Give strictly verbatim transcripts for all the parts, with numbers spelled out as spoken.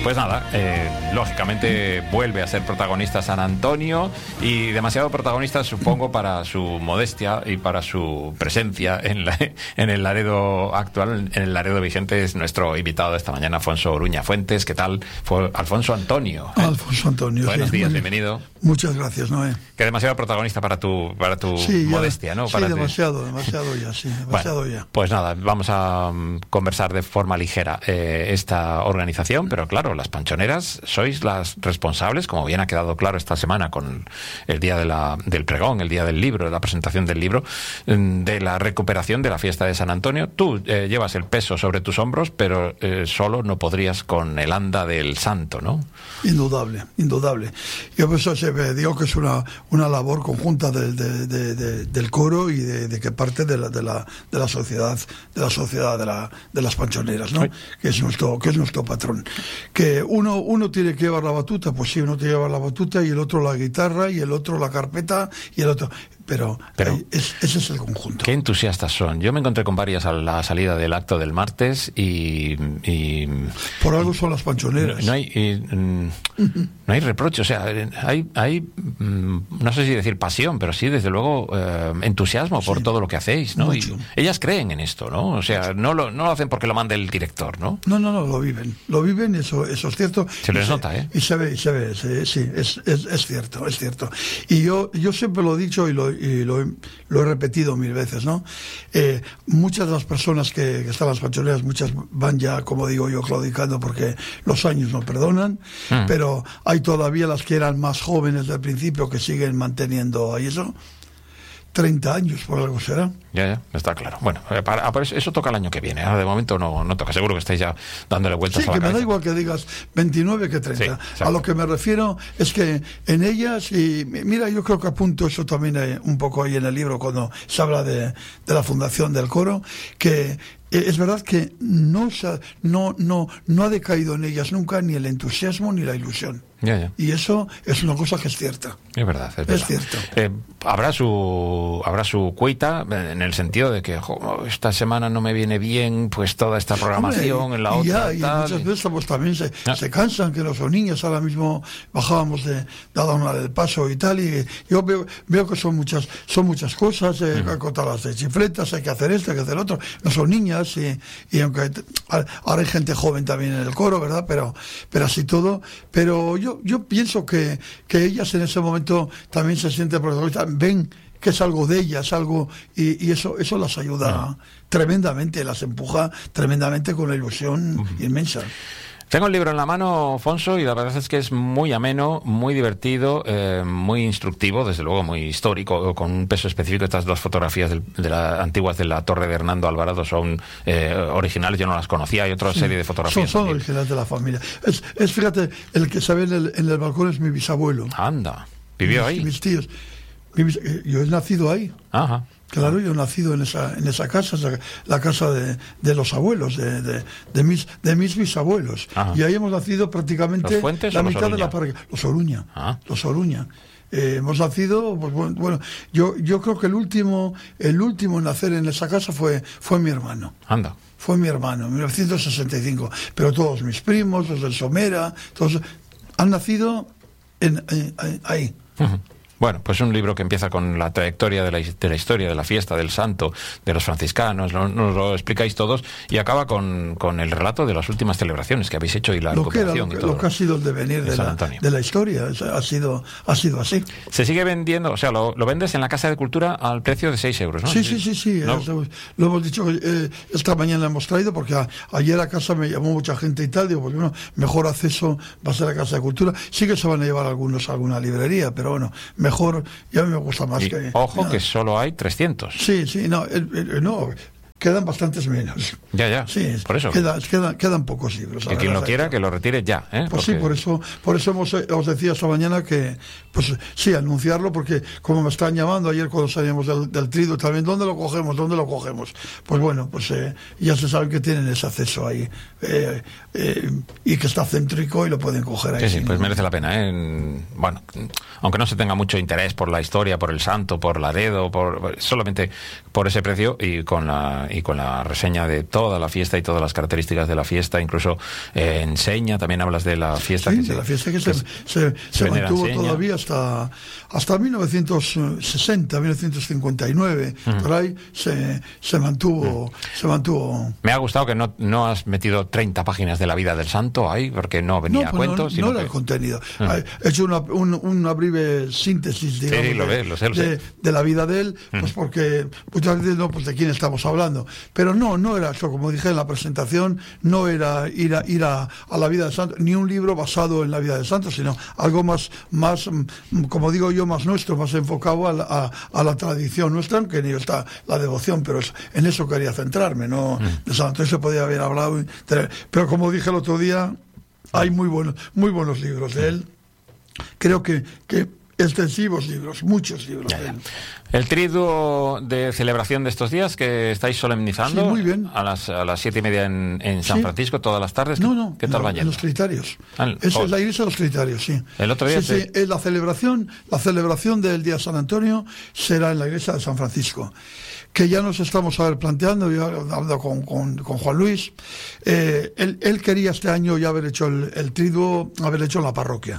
Pues nada, eh, lógicamente vuelve a ser protagonista San Antonio, y demasiado protagonista, supongo, para su modestia y para su presencia en, la, en el Laredo actual, en el Laredo vigente. Es nuestro invitado de esta mañana, Afonso Uruña Fuentes. ¿Qué tal? Fue Alfonso Antonio. ¿eh? Alfonso Antonio. Buenos sí, días, muy, bienvenido. Muchas gracias, Noé. Que demasiado protagonista para tu, para tu sí, ya, modestia, ¿no? Sí, para demasiado, ti. demasiado ya, sí, demasiado bueno, ya. Pues nada, vamos a um, conversar de forma ligera eh, esta organización, pero claro, las Panchoneras sois las responsables, como bien ha quedado claro esta semana con el día de la, del pregón, el día del libro, de la presentación del libro, de la recuperación de la fiesta de San Antonio. Tú eh, llevas el peso sobre tus hombros, pero eh, solo no podrías con el anda del santo, ¿no? Indudable, indudable. Yo por eso digo que es una, una labor conjunta de, de, de, de, del coro y de, de que parte de la, de la, de la sociedad, de la sociedad de, la, de las Panchoneras, ¿no? Que es nuestro, que es nuestro patrón. Que uno, uno tiene que llevar la batuta, pues sí, uno tiene que llevar la batuta, y el otro la guitarra, y el otro la carpeta, y el otro... Pero, Pero eh, es, ese es el conjunto. Qué entusiastas son. Yo me encontré con varias a la salida del acto del martes y... y por algo son las Panchoneras. No, no hay y, mm, no hay reproche. O sea, hay, hay mm, no sé si decir pasión, pero sí, desde luego, eh, entusiasmo por sí, todo lo que hacéis, ¿no? Y ellas creen en esto, ¿no? O sea, no lo, no lo hacen porque lo mande el director, ¿no? No, no, no, lo viven. Lo viven, eso, eso es cierto. Se les se, nota, ¿eh? Y se ve, y se ve, sí, sí es, es, es cierto, es cierto. Y yo, yo siempre lo he dicho y lo y lo, lo he repetido mil veces, ¿no? Eh, muchas de las personas que, que están en las Panchoneras, muchas van ya, como digo yo, claudicando porque los años no perdonan, mm. pero hay todavía las que eran más jóvenes del principio que siguen manteniendo ahí eso. treinta años, por algo será. Ya, ya, está claro. Bueno, para, para eso, eso toca el año que viene. Ahora de momento no, no toca. Seguro que estáis ya dándole vueltas sí, a la cabeza. Sí, que me da igual que digas veintinueve que treinta. Sí, a lo que me refiero es que en ellas, y mira, yo creo que apunto eso también eh, un poco ahí en el libro cuando se habla de, de la fundación del coro, que es verdad que no, no, no, no ha decaído en ellas nunca ni el entusiasmo ni la ilusión. Ya, ya. Y eso es una cosa que es cierta. Es verdad, es, verdad. es cierto. Eh, habrá su habrá su cuita en el sentido de que jo, esta semana no me viene bien, pues toda esta programación. Hombre, en la y otra. Ya, y tal, muchas y... veces pues también se, ah. se cansan, que los son niños. Ahora mismo bajábamos de, de Adorna del Paso y tal, y yo veo, veo que son muchas son muchas cosas, eh, uh-huh. contadas de chifletas, hay que hacer esto, hay que hacer otro. No son niñas, y, y aunque ahora hay gente joven también en el coro, ¿verdad? Pero, pero así todo. Pero yo, yo pienso que, que ellas en ese momento también se sienten protagonistas, ven que es algo de ellas, algo, y, y eso eso las ayuda no. tremendamente, las empuja tremendamente con una ilusión uh-huh. inmensa. Tengo el libro en la mano, Afonso, y la verdad es que es muy ameno, muy divertido, eh, muy instructivo, desde luego muy histórico, con un peso específico. Estas dos fotografías del, de la, antiguas de la torre de Hernando Alvarado son eh, originales, yo no las conocía, hay otra sí, serie de fotografías. Son, son originales de la familia. Es, es fíjate, el que se ve en el, en el balcón es mi bisabuelo. Anda, ¿vivió mis, ahí? Mis tíos. Mi, yo he nacido ahí. Ajá. Claro, yo he nacido en esa en esa casa, la casa de, de los abuelos, de, de, de mis de mis bisabuelos. Ajá. Y ahí hemos nacido prácticamente ¿Los Fuentes la o los mitad Oruña? de la parroquia. Los Oruña. Ah. Los Oruña. Eh, hemos nacido, pues bueno, yo yo creo que el último el último en nacer en esa casa fue fue mi hermano. Anda. Fue mi hermano, en mil novecientos sesenta y cinco. Pero todos mis primos, los del Somera, todos han nacido en, en, en ahí. Uh-huh. Bueno, pues un libro que empieza con la trayectoria de la, de la historia de la fiesta del santo, de los franciscanos, nos, nos lo explicáis todos, y acaba con, con el relato de las últimas celebraciones que habéis hecho y la lo que, era, recuperación lo, que, y todo. Lo que ha sido el devenir de, de, la, de la historia, ha sido, ha sido así. Se sigue vendiendo, o sea, lo, lo vendes en la Casa de Cultura al precio de seis euros, ¿no? Sí, sí, sí, sí, ¿no? Lo hemos dicho, eh, esta mañana hemos traído, porque a, ayer a casa me llamó mucha gente y tal, digo, pues bueno, mejor acceso va a ser la Casa de Cultura. Sí que se van a llevar algunos a alguna librería, pero bueno, mejor... Ya me gusta más y, que... Ojo, nada. Que solo hay trescientos. Sí, sí, no, el, el, no quedan bastantes menos. Ya, ya, sí, por eso. Queda, quedan, quedan pocos libros. Que quien lo quiera, que lo retire ya. ¿eh? Pues porque... sí, por eso por eso hemos, os decía esta mañana que, pues sí, anunciarlo, porque como me están llamando ayer cuando salíamos del, del trido también, ¿dónde lo cogemos? ¿Dónde lo cogemos? Pues bueno, pues eh, ya se sabe que tienen ese acceso ahí, eh, eh, y que está céntrico y lo pueden coger ahí. Sí, sí, pues merece la pena. ¿eh? Bueno, aunque no se tenga mucho interés por la historia, por el santo, por Laredo, por, solamente por ese precio y con la la, y con la reseña de toda la fiesta y todas las características de la fiesta, incluso eh, enseña, también hablas de la fiesta. Sí, que de se, la fiesta que, que se, se, se, se mantuvo todavía hasta, hasta mil novecientos sesenta, mil novecientos cincuenta y nueve, mm. por ahí se, se mantuvo, mm. se mantuvo. Me ha gustado que no, no has metido treinta páginas de la vida del santo ahí, porque no venía no, a cuento. No, sino no era que... el contenido. Mm. He hecho una, un, una breve síntesis, digamos, sí, lo de, ves, lo sé, lo de, sé. de la vida de él, pues mm. porque muchas veces no, pues de quién estamos hablando. Pero no, no era eso, como dije en la presentación, no era ir a, ir a, a la vida del santo, ni un libro basado en la vida del santo, sino algo más, más como digo yo, más nuestro, más enfocado a la, a, a la tradición nuestra, aunque ni está la devoción, pero es, en eso quería centrarme, ¿no? Mm. De santo, eso podía haber hablado, pero como dije el otro día, hay muy buenos, muy buenos libros de él. Creo que, que extensivos libros, muchos libros ya, de ya. él. El triduo de celebración de estos días que estáis solemnizando, sí, muy bien. a las a las siete y media en, en San sí. Francisco, todas las tardes. No, no, ¿qué tal no, va yendo? En los Trinitarios. Ah, Esa oh. es la iglesia de los Trinitarios, sí. El otro día sí, te... sí, es la celebración, la celebración del día de San Antonio será en la iglesia de San Francisco, que ya nos estamos a ver planteando, yo he hablado con, con, con Juan Luis, eh, él, él quería este año ya haber hecho el, el triduo, haber hecho en la parroquia.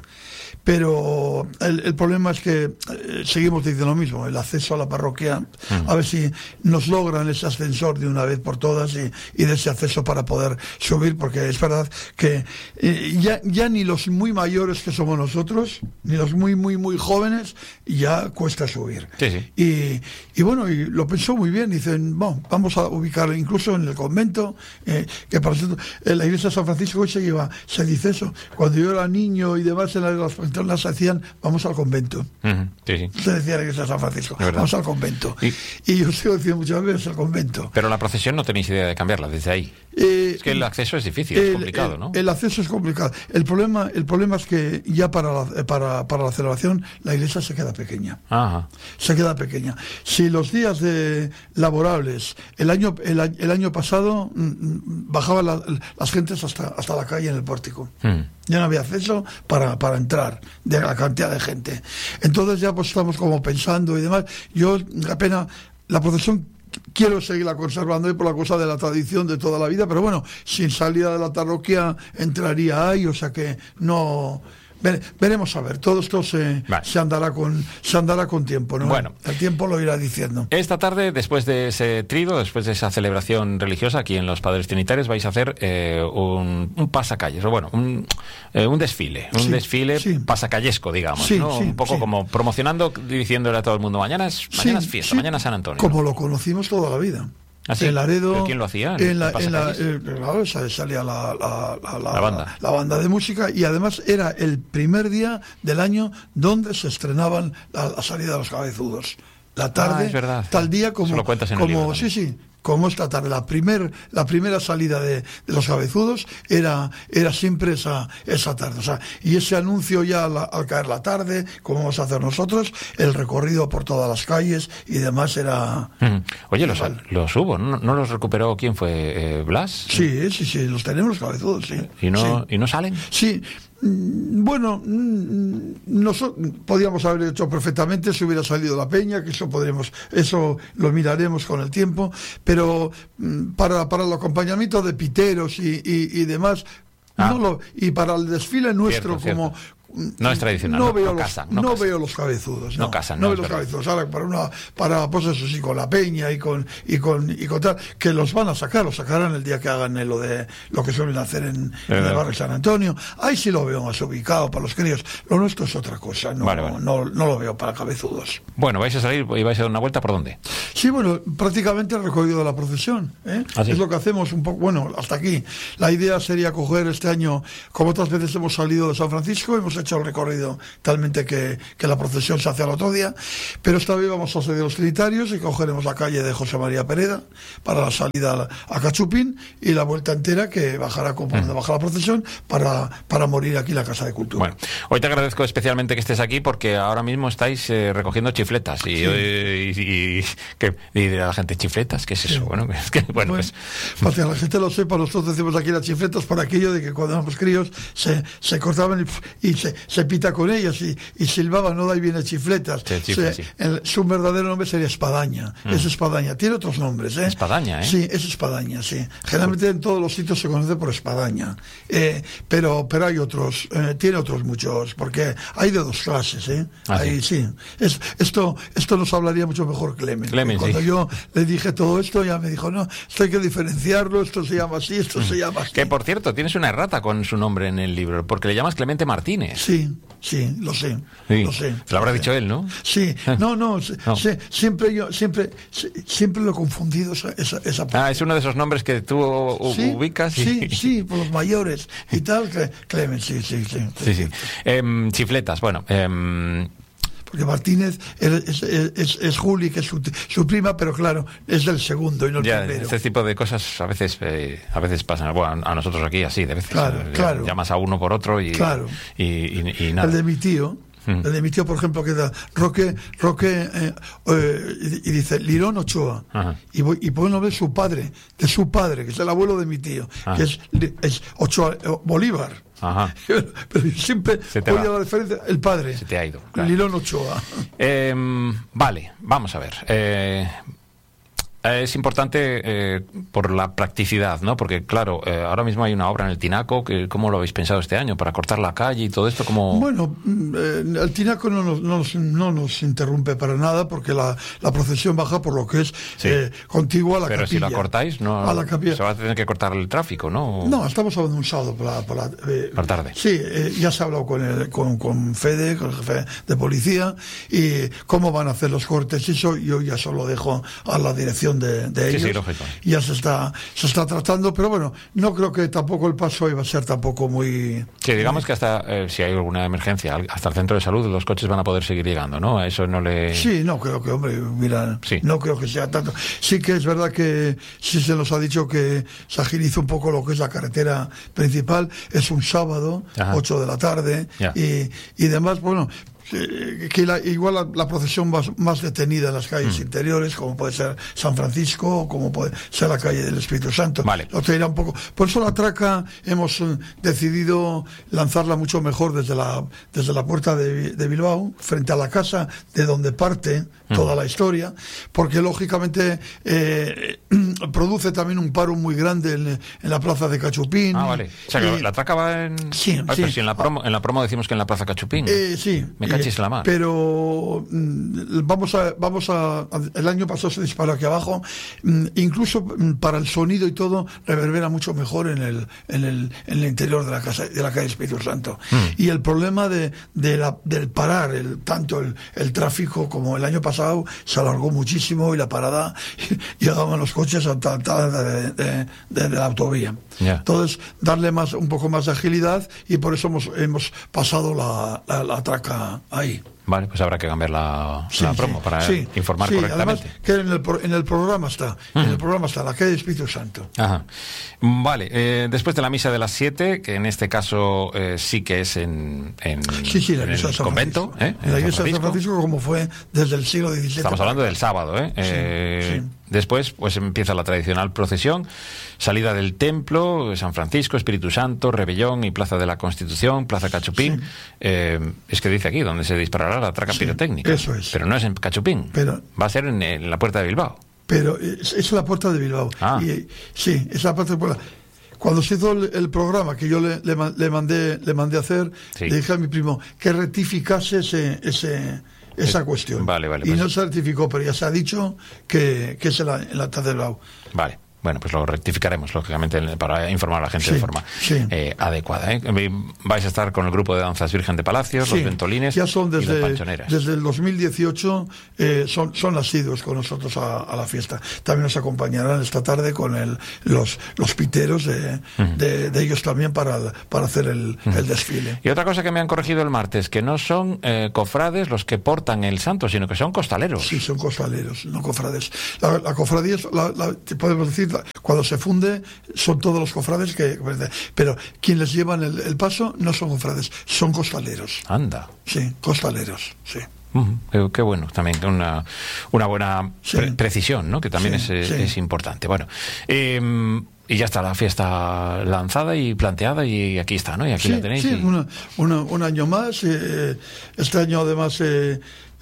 Pero el, el problema es que eh, seguimos diciendo lo mismo, el acceso a la parroquia, mm. a ver si nos logran ese ascensor de una vez por todas y, y de ese acceso para poder subir, porque es verdad que eh, ya, ya ni los muy mayores que somos nosotros, ni los muy, muy, muy jóvenes, ya cuesta subir. Sí, sí. Y, y bueno, y lo pensó muy bien, dicen, bueno, vamos a ubicarlo incluso en el convento, eh, que para nosotros, en la iglesia de San Francisco hoy se lleva, se dice eso, cuando yo era niño y demás en las las hacían, vamos al convento. Uh-huh. Sí, sí. Se decía la iglesia de San Francisco, vamos al convento. ¿Y? y yo sigo diciendo muchas veces al convento. Pero la procesión no tenéis idea de cambiarla desde ahí. Eh, es que el acceso es difícil, el, es complicado, el, ¿no? El acceso es complicado. El problema, el problema es que ya para la, para, para la celebración la iglesia se queda pequeña. Ajá. Se queda pequeña. Si los días de laborables, el año, el, el año pasado bajaban la, las gentes hasta, hasta la calle en el pórtico. Hmm. Ya no había acceso para, para entrar de la cantidad de gente. Entonces ya pues estamos como pensando y demás. Yo, la pena, la procesión quiero seguirla conservando por la cosa de la tradición de toda la vida, pero bueno, sin salida de la parroquia entraría ahí, o sea que no... Veremos a ver, todo esto se, vale. se andará con se andará con tiempo, ¿no? Bueno, el tiempo lo irá diciendo. Esta tarde, después de ese triduo, después de esa celebración religiosa aquí en los Padres Trinitarios, vais a hacer eh, un, un pasacalles, o bueno, un, eh, un desfile, un sí, desfile sí. pasacallesco, digamos, sí, ¿no? Sí, un poco sí. como promocionando, diciéndole a todo el mundo, mañana es, mañana sí, es fiesta, sí. mañana es San Antonio. Como lo conocimos toda la vida. ¿Ah, sí? En Laredo, ¿Pero quién lo hacía? En la, en la, eh, claro, salía la, la, la, la, la, banda. la banda de música, y además era el primer día del año donde se estrenaban la, la salida de los cabezudos. La tarde, ah, es verdad, tal día como, lo cuentas en como el libro sí, sí, como esta tarde. La primer, la primera salida de, de los cabezudos era, era siempre esa, esa tarde. O sea, y ese anuncio ya al, al caer la tarde, como vamos a hacer nosotros, el recorrido por todas las calles y demás era... Mm. Oye, los, los hubo, ¿no? ¿No los recuperó quién fue? Eh, ¿Blas? Sí, sí, sí, los tenemos los cabezudos, sí. ¿Y no, sí. ¿y no salen? Sí. Bueno, nosotros podíamos haber hecho perfectamente si hubiera salido la peña, que eso podremos, eso lo miraremos con el tiempo, pero para, para el acompañamiento de piteros y, y, y demás, ah. no lo, y para el desfile nuestro cierto, como cierto. No es tradicional, no, no, veo, no los, casan, no no casan. veo los cabezudos, no, no casan, no, no veo los cabezudos. Ahora para una, para pues eso sí, con la peña y con y con y con tal, que los van a sacar, los sacarán el día que hagan lo de lo que suelen hacer en, en el barrio San Antonio. Ahí sí lo veo más ubicado para los críos. Lo nuestro es otra cosa, no, vale, vale. no, no lo veo para cabezudos. Bueno, vais a salir y vais a dar una vuelta ¿por dónde? Sí, bueno, prácticamente el recorrido de la procesión, ¿eh? ¿Ah, sí? Es lo que hacemos un poco, bueno, hasta aquí. La idea sería coger este año, como otras veces hemos salido de San Francisco, hemos hecho el recorrido talmente que, que la procesión se hace al otro día, pero esta vez vamos a salir de los Trinitarios y cogeremos la calle de José María Pereda para la salida a Cachupín y la vuelta entera que bajará como cuando baja la procesión para, para morir aquí en la Casa de Cultura. Bueno, hoy te agradezco especialmente que estés aquí porque ahora mismo estáis eh, recogiendo chifletas y, sí. y, y, y, que, y dirá la gente, ¿chifletas? ¿Qué es eso? Sí. Bueno, es que, bueno, bueno, pues... para que la gente lo sepa, nosotros decimos aquí las chifletas por aquello de que cuando éramos críos se, se cortaban y, y se se, se pita con ellas y, y silbaba, no da y viene chifletas. Sí, chifla, se, sí. el, su verdadero nombre sería Espadaña. Mm. Es Espadaña. Tiene otros nombres, ¿eh? Espadaña, ¿eh? Sí, es Espadaña, sí. Generalmente en todos los sitios se conoce por Espadaña. Eh, pero, pero hay otros, eh, tiene otros muchos, porque hay de dos clases, ¿eh? Ah, Ahí, sí. sí. Es, esto, esto nos hablaría mucho mejor Clemen. Clemen, Cuando sí. yo le dije todo esto, ya me dijo, no, esto hay que diferenciarlo, esto se llama así, esto mm. se llama así. Que, por cierto, tienes una errata con su nombre en el libro, porque le llamas Clemente Martínez. Sí, sí, lo sé, sí. lo sé. Te lo habrá sí. dicho él, ¿no? Sí, no, no, no. Se, siempre yo, siempre, siempre lo he confundido esa, esa, esa parte. Ah, es uno de esos nombres que tú sí, ubicas. Y... Sí, sí, por los mayores y tal, Clemen, sí, sí, sí. Sí, sí. Eh, chifletas, bueno... Eh, porque Martínez es, es, es, es Juli, que es su, su prima, pero claro, es del segundo y no el ya, primero. Este tipo de cosas a veces eh, a veces pasan. Bueno, a nosotros aquí así, de veces. Claro, eh, claro. Llamas a uno por otro y, claro. y, y, y nada. El de mi tío, mm. el de mi tío, por ejemplo, que da Roque, Roque eh, eh, y, y dice Lirón Ochoa. Ajá. Y, voy, y pone el nombre de su padre, de su padre, que es el abuelo de mi tío, Ajá. que es, es Ochoa, eh, Bolívar. Ajá. Pero, pero siempre voy a la diferencia, el padre. Se te ha ido. Claro. Lirón Ochoa. Eh, vale, vamos a ver. Eh, es importante eh, por la practicidad, ¿no? Porque, claro, eh, ahora mismo hay una obra en el Tinaco, que, ¿cómo lo habéis pensado este año? ¿Para cortar la calle y todo esto? ¿Cómo... Bueno, eh, el Tinaco no nos, no, nos, no nos interrumpe para nada, porque la, la procesión baja por lo que es sí. eh, contiguo a la Pero capilla. Pero si la cortáis, no, a la capilla. se va a tener que cortar el tráfico, ¿no? No, estamos hablando de un sábado por la, por la, eh, por la tarde. Sí, eh, ya se ha hablado con, el, con, con Fede, con el jefe de policía, y cómo van a hacer los cortes. Eso yo ya solo dejo a la dirección de, de ellos. Sí, sí, lógico. Ya se está se está tratando, pero bueno, no creo que tampoco el paso iba a ser tampoco muy... Sí, digamos muy... que hasta, eh, si hay alguna emergencia, hasta el centro de salud los coches van a poder seguir llegando, ¿no? A eso no le... Sí, no creo que, hombre, mira, sí. no creo que sea tanto. Sí que es verdad que sí se nos ha dicho que se agiliza un poco lo que es la carretera principal, es un sábado, Ajá. ocho de la tarde, y, y demás, bueno... que la, igual la, la procesión más, más detenida en las calles mm. interiores, como puede ser San Francisco o como puede ser la calle del Espíritu Santo. Vale. Lo traerá un poco. Por eso la traca hemos eh, decidido lanzarla mucho mejor desde la desde la puerta de, de Bilbao, frente a la casa de donde parte mm. toda la historia, porque lógicamente eh, produce también un paro muy grande en, en la plaza de Cachupín. Ah, vale. O sea, que y, la traca va en... Sí, Ay, sí. Pero si en la promo, en la promo decimos que en la plaza Cachupín. Eh, sí. Me cachis la mar. Pero mm, vamos a vamos a, a el año pasado se disparó aquí abajo, mm, incluso mm, para el sonido y todo reverbera mucho mejor en el en el en el interior de la casa de la calle Espíritu Santo. Mm. Y el problema de, de la, del parar el tanto el, el tráfico como el año pasado se alargó muchísimo y la parada llegaban los coches a tal de, de, de, de la autovía. Yeah. Entonces darle más un poco más de agilidad y por eso hemos hemos pasado la, la, la traca ahí. Vale, pues habrá que cambiar la, sí, la promo sí, para sí, informar sí, correctamente. Además, que en el, en el programa está, uh-huh. en el programa está la calle Espíritu Santo. Ajá. Vale, eh, después de la misa de las siete, que en este caso eh, sí que es en, en, sí, sí, la en misa el de San convento. ¿eh? En la iglesia de San Francisco, como fue desde el siglo diecisiete. Estamos hablando del sábado, ¿eh? Sí, eh sí. Después, pues empieza la tradicional procesión, salida del templo, San Francisco, Espíritu Santo, Rebellón y Plaza de la Constitución, Plaza Cachupín. Sí. Eh, es que dice aquí, donde se disparará la traca sí, pirotécnica. Eso es. Pero no es en Cachupín. Pero, va a ser en, en la puerta de Bilbao. Pero es, es la puerta de Bilbao. Ah. Y, sí, es la puerta de Bilbao. Cuando se hizo el, el programa que yo le, le, le mandé le mandé a hacer, sí. le dije a mi primo que rectificase ese... ese esa cuestión. Vale, vale, y pues... no se certificó, pero ya se ha dicho que, que es en la, en la Plaza de Bilbao. Vale. Bueno, pues lo rectificaremos, lógicamente, para informar a la gente sí, de forma sí. eh, adecuada. ¿eh? Vais a estar con el grupo de danzas Virgen de Palacios, sí, los Ventolines ya son desde, y las Panchoneras. Desde el dos mil dieciocho eh, son, son asiduos con nosotros a, a la fiesta. También nos acompañarán esta tarde con el, los, los piteros de, uh-huh. de, de ellos también para, para hacer el, uh-huh. el desfile. Y otra cosa que me han corregido el martes, que no son eh, cofrades los que portan el santo, sino que son costaleros. Sí, son costaleros, no cofrades. La, la cofradía, es, la, la, podemos decir, cuando se funde son todos los cofrades que, pero quienes llevan el, el paso no son cofrades, son costaleros. Anda. Sí, costaleros, sí. Uh-huh. Qué, qué bueno, también una, una buena sí. pre- precisión, ¿no? Que también sí, es, sí. es importante. Bueno, eh, Y ya está la fiesta lanzada y planteada y aquí está, ¿no? Y aquí sí, la tenéis. Sí, y... una, una, un año más. Eh, este año además eh,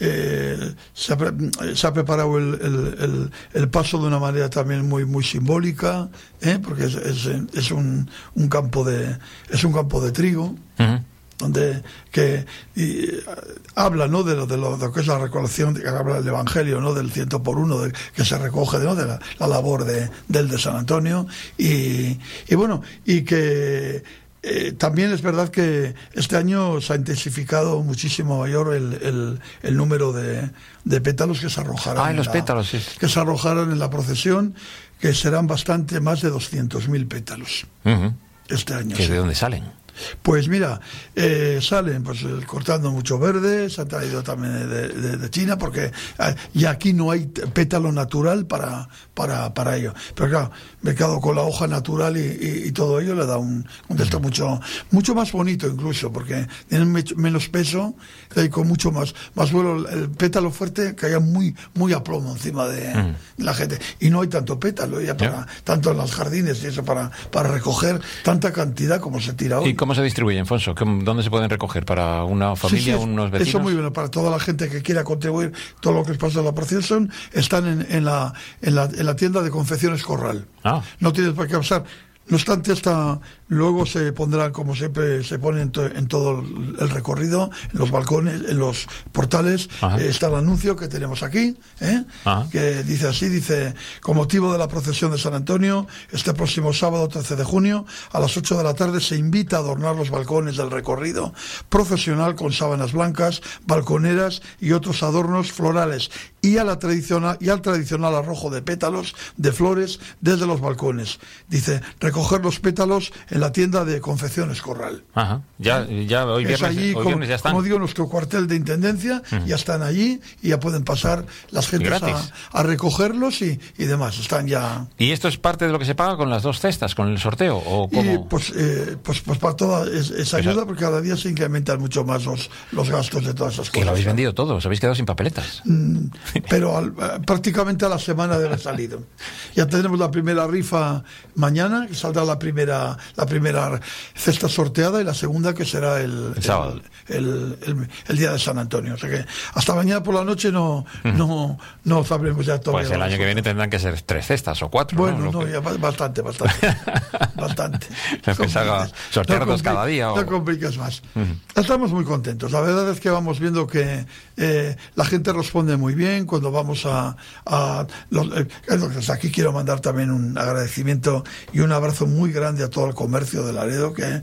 eh, se, ha, se ha preparado el, el, el, el paso de una manera también muy muy simbólica, ¿eh? Porque es, es, es un, un campo de es un campo de trigo. Uh-huh. Donde que y, habla, ¿no?, de lo, de lo de lo que es la recolección, que habla del Evangelio, ¿no?, del ciento por uno, de, que se recoge, ¿no?, de la, la labor de, del de San Antonio, y, y bueno, y que eh, también es verdad que este año se ha intensificado muchísimo mayor el, el, el número de, de pétalos que se arrojarán. Ah, en los la, pétalos, sí. Que se arrojarán en la procesión, que serán bastante más de doscientos mil pétalos. Uh-huh. Este año. ¿Que sí. ¿De dónde salen? Pues mira, eh, salen pues cortando mucho verde, se han traído también de, de, de China, porque eh, y aquí no hay pétalo natural para para para ello. Pero claro, mercado con la hoja natural y, y, y todo ello le da un, un texto mucho mucho más bonito incluso, porque tienen me- menos peso y con mucho más más vuelo. El pétalo fuerte caía muy muy a plomo encima de, mm. de la gente, y no hay tanto pétalo ya para yeah. tanto en los jardines y eso para para recoger tanta cantidad como se tira hoy. ¿Cómo se distribuye, Alfonso? ¿Dónde se pueden recoger? ¿Para una familia, sí, sí, unos vecinos? Eso muy bueno, para toda la gente que quiera contribuir. Todo lo que les pasa en la procesión están en, en, la, en, la, en la tienda de Confecciones Corral. Ah. No tienes por qué pasar. No obstante, esta, luego se pondrán, como siempre se pone en, to, en todo el recorrido, en los balcones, en los portales, eh, está el anuncio que tenemos aquí, ¿eh? Que dice así, dice: con motivo de la procesión de San Antonio, este próximo sábado trece de junio, a las ocho de la tarde, se invita a adornar los balcones del recorrido procesional con sábanas blancas, balconeras y otros adornos florales, y, a la tradicional, y al tradicional arrojo de pétalos de flores desde los balcones. Dice: recoger los pétalos en la tienda de Confecciones Corral. Ajá. Ya, ya hoy viernes, allí, hoy como, viernes ya están. Como digo, nuestro cuartel de intendencia, uh-huh. ya están allí y ya pueden pasar las gentes a, a recogerlos y, y demás. Están ya. ¿Y esto es parte de lo que se paga con las dos cestas, con el sorteo? ¿O cómo? Y pues, eh, pues, pues para toda es, esa ayuda, porque cada día se incrementan mucho más los, los gastos de todas esas cosas. Que lo habéis vendido todo, os habéis quedado sin papeletas. Mm, pero al, prácticamente a la semana de haber salido. Ya tenemos la primera rifa mañana, que saldrá la primera la primera cesta sorteada, y la segunda que será el, el sábado, el, el, el, el día de San Antonio. O sea que hasta mañana por la noche no uh-huh. no no sabremos ya todo. Pues el año que viene tendrán que ser tres cestas o cuatro. Bueno, no, no que... ya bastante, bastante, bastante. Que se haga sortear dos cada día. O... No compliques más. Uh-huh. Estamos muy contentos. La verdad es que vamos viendo que eh, la gente responde muy bien cuando vamos a, a los, eh, desde aquí quiero mandar también un agradecimiento y un abrazo muy grande a todo el comercio de Laredo, que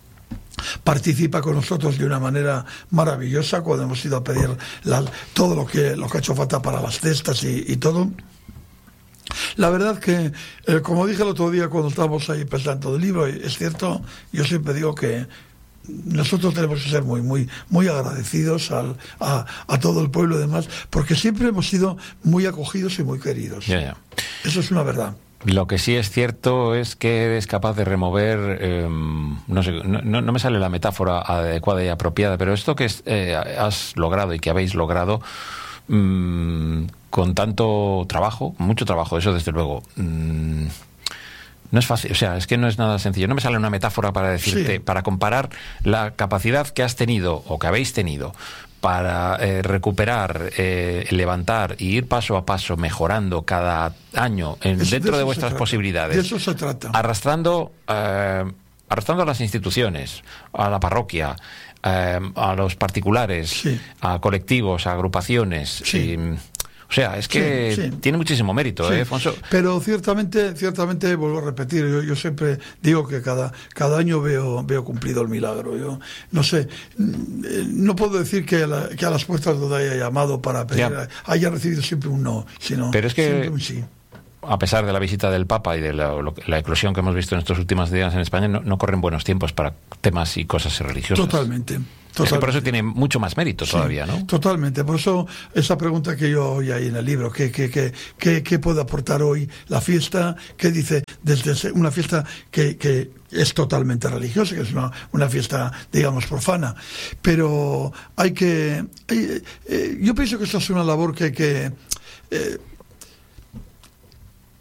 participa con nosotros de una manera maravillosa cuando hemos ido a pedir la, todo lo que, lo que ha hecho falta para las cestas y, y todo. La verdad que, eh, como dije el otro día cuando estábamos ahí presentando el libro, es cierto, yo siempre digo que nosotros tenemos que ser muy muy muy agradecidos al, a, a todo el pueblo y demás, porque siempre hemos sido muy acogidos y muy queridos. Yeah, yeah. Eso es una verdad. Lo que sí es cierto es que eres capaz de remover, eh, no sé, no, no me sale la metáfora adecuada y apropiada, pero esto que es, eh, has logrado y que habéis logrado mmm, con tanto trabajo, mucho trabajo, eso desde luego, mmm, no es fácil, o sea, es que no es nada sencillo. No me sale una metáfora para decirte, sí. para comparar la capacidad que has tenido o que habéis tenido para eh, recuperar, eh, levantar y ir paso a paso mejorando cada año en, eso, dentro de, de vuestras posibilidades. De eso se trata. Arrastrando, eh, arrastrando a las instituciones, a la parroquia, eh, a los particulares, sí. a colectivos, a agrupaciones. Sí. Y, o sea, es que sí, sí. tiene muchísimo mérito, sí. ¿eh, Alfonso? Pero ciertamente, ciertamente vuelvo a repetir, yo, yo siempre digo que cada, cada año veo, veo cumplido el milagro. Yo no sé, no puedo decir que a, la, que a las puertas donde haya llamado para pedir ya. haya recibido siempre un no, sino pero es que siempre un sí. A pesar de la visita del Papa y de la, lo, la eclosión que hemos visto en estos últimos días en España, no, no corren buenos tiempos para temas y cosas religiosas. Totalmente. Es que por eso tiene mucho más mérito sí, todavía, ¿no? Totalmente. Por eso esa pregunta que yo oí ahí en el libro, ¿qué, qué, qué, qué, qué puede aportar hoy la fiesta? ¿Qué dice? Desde una fiesta que, que es totalmente religiosa, que es una, una fiesta, digamos, profana. Pero hay que... Hay, eh, yo pienso que esta es una labor que hay que... Eh,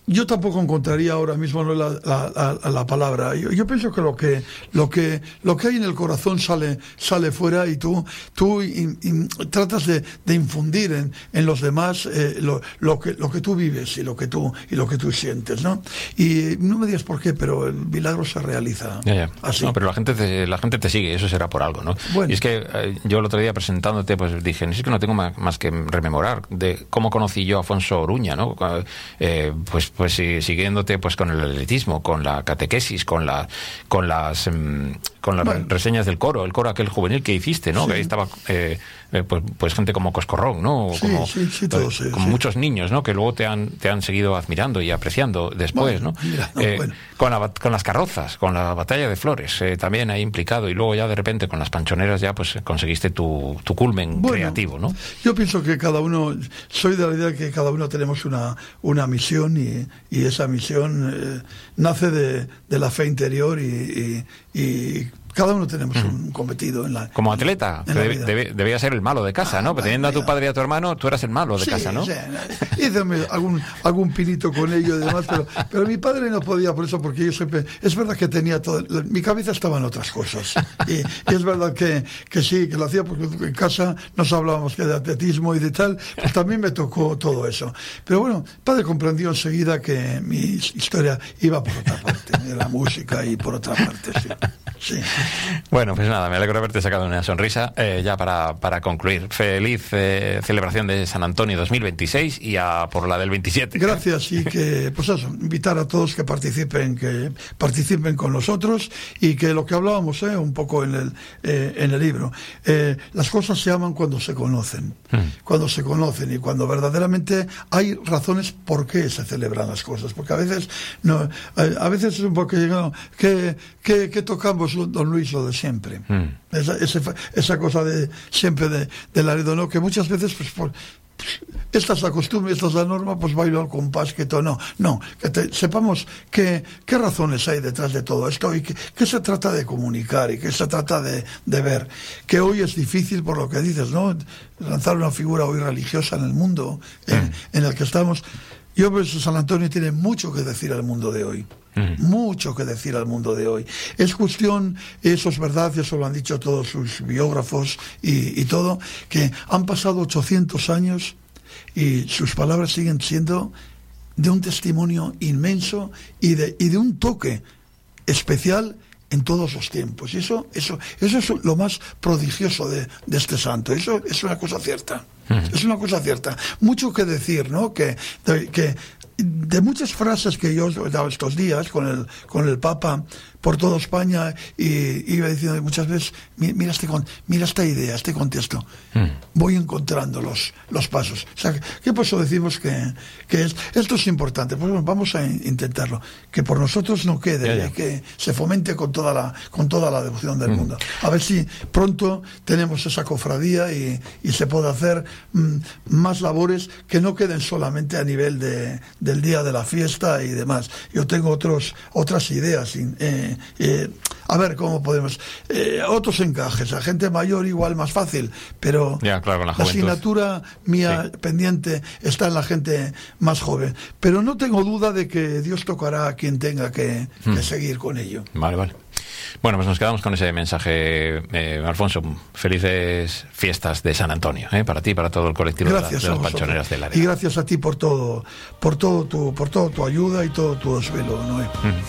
yo tampoco encontraría ahora mismo ¿no? la, la, la, la palabra. Yo, yo pienso que lo que lo que lo que hay en el corazón sale sale fuera y tú tú in, in, tratas de, de infundir en, en los demás eh, lo, lo que lo que tú vives y lo que tú y lo que tú sientes, ¿no? Y no me digas por qué, pero el milagro se realiza ya, ya. así. No, pero la gente te, la gente te sigue, eso será por algo, ¿no? Bueno. Y es que eh, yo el otro día presentándote, pues dije, no es que no tengo más, más que rememorar de cómo conocí yo a Afonso Oruña, ¿no? Eh, pues pues sí, siguiéndote pues con el atletismo, con la catequesis, con la con las um, con las bueno. reseñas del coro, el coro aquel juvenil que hiciste, ¿no? Sí. Que ahí estaba eh, eh, pues, pues gente como Coscorrón, ¿no? Sí, como sí, sí, todo, sí, como sí. muchos niños, ¿no? Que luego te han te han seguido admirando y apreciando después, bueno, ¿no? Mira, no eh, bueno. con la, con las carrozas, con la batalla de Flores, eh, también ahí implicado, y luego ya de repente con las panchoneras ya pues conseguiste tu, tu culmen bueno, creativo, ¿no? Yo pienso que cada uno, soy de la idea que cada uno tenemos una, una misión y, y esa misión eh, nace de, de la fe interior y, y, y cada uno tenemos mm. un cometido en la como atleta, en que la debe, debe, debía ser el malo de casa, ah, ¿no? Pero teniendo a tu padre y a tu hermano, tú eras el malo de sí, casa, ¿no? Sí, hice algún, algún pinito con ello y demás, pero, pero mi padre no podía por eso, porque yo siempre, es verdad que tenía todo, mi cabeza estaba en otras cosas, y, y es verdad que, que sí, que lo hacía porque en casa nos hablábamos que de atletismo y de tal, pues también me tocó todo eso, pero bueno, padre comprendió enseguida que mi historia iba por otra parte, de la música y por otra parte, sí. Sí. Bueno, pues nada, me alegro de haberte sacado una sonrisa. Eh, ya para, para concluir, feliz eh, celebración de San Antonio dos mil veintiséis y a por la del veintisiete. Gracias, y que, pues eso, invitar a todos que participen, que participen con nosotros y que lo que hablábamos eh, un poco en el, eh, en el libro, eh, las cosas se aman cuando se conocen, hmm. cuando se conocen y cuando verdaderamente hay razones por qué se celebran las cosas, porque a veces, no, a veces es un poco no, que, que, que tocamos don Luis lo de siempre mm. esa, esa, esa cosa de siempre de, de Laredo, ¿no? Que muchas veces pues por esta es la costumbre, esta es la norma, pues bailo al compás, que todo, no, no, que te, sepamos que, qué razones hay detrás de todo esto y que, que se trata de comunicar y que se trata de, de ver, que hoy es difícil por lo que dices, ¿no? Lanzar una figura hoy religiosa en el mundo en, mm. en el que estamos. Yo creo que San Antonio tiene mucho que decir al mundo de hoy. Mm. Mucho que decir al mundo de hoy. Es cuestión, eso es verdad, eso lo han dicho todos sus biógrafos y, y todo, que han pasado ochocientos años y sus palabras siguen siendo de un testimonio inmenso y de, y de un toque especial en todos los tiempos. Y eso, eso, eso es lo más prodigioso de, de este santo. Eso es una cosa cierta. Mm. Es una cosa cierta. Mucho que decir, ¿no? Que, de, que de muchas frases que yo he dado estos días con el, con el Papa por toda España y iba diciendo muchas veces, mira, este, mira esta idea, este contexto, mm. voy encontrando los, los pasos. O sea, que por eso decimos que, que es, esto es importante, pues bueno, vamos a intentarlo, que por nosotros no quede, ya, ya. que se fomente con toda la, con toda la devoción del mm. mundo. A ver si pronto tenemos esa cofradía y, y se puede hacer mm, más labores que no queden solamente a nivel de, del día de la fiesta y demás. Yo tengo otros, otras ideas, eh, Eh, a ver cómo podemos eh, otros encajes, a gente mayor igual más fácil, pero ya, claro, la, la asignatura mía sí. pendiente está en la gente más joven, pero no tengo duda de que Dios tocará a quien tenga que, hmm. que seguir con ello. Vale, vale. Bueno, pues nos quedamos con ese mensaje, eh, Alfonso. Felices fiestas de San Antonio, ¿eh? Para ti y para todo el colectivo gracias de, la, de las panchoneras de Laredo. Y gracias a ti por todo, por todo tu, por toda tu ayuda y todo tu desvelo, Noé. Mm.